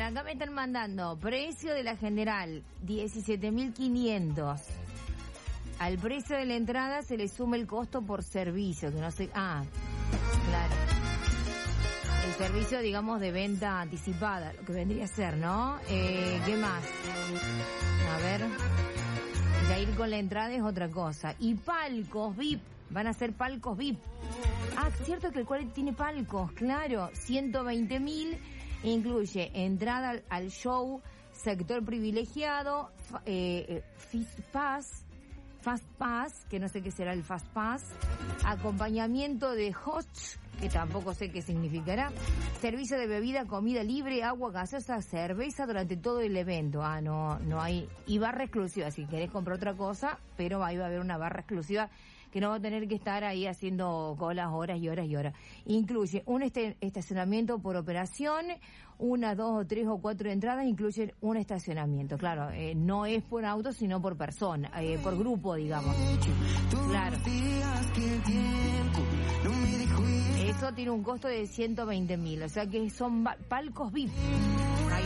acá me están mandando precio de la general 17.500. Al precio de la entrada se le suma el costo por servicio, que no sé... Ah, claro. El servicio, digamos, de venta anticipada, lo que vendría a ser, ¿no? ¿Qué más? A ver... Ya ir con la entrada es otra cosa. Y palcos VIP, van a ser palcos VIP. Ah, cierto que el cual tiene palcos, claro. 120.000, incluye entrada al show, sector privilegiado, Fast Pass, que no sé qué será el Fast Pass, acompañamiento de host, que tampoco sé qué significará, servicio de bebida, comida libre, agua gaseosa, cerveza durante todo el evento. Ah, no hay, y barra exclusiva, si querés comprar otra cosa, pero ahí va a haber una barra exclusiva que no va a tener que estar ahí haciendo colas horas y horas y horas. Incluye un estacionamiento por operación, 1, 2 o 3 o 4 entradas, incluye un estacionamiento. Claro, no es por auto, sino por persona, por grupo, digamos. Claro. Eso tiene un costo de 120.000, o sea que son palcos VIP.